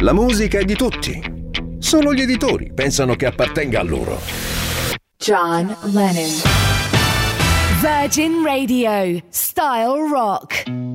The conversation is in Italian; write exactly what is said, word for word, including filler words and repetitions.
La musica è di tutti. Solo gli editori pensano che appartenga a loro. John Lennon. Virgin Radio. Style Rock.